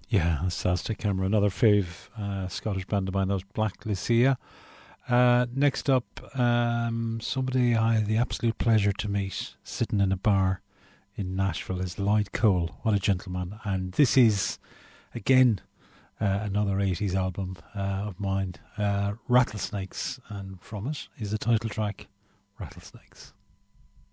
Yeah, Aztec Camera, another fave Scottish band of mine, those Black Lucia. Next up, somebody I had the absolute pleasure to meet sitting in a bar in Nashville is Lloyd Cole. What a gentleman. And this is, again, another 80s album of mine, Rattlesnakes. And from it is the title track, Rattlesnakes.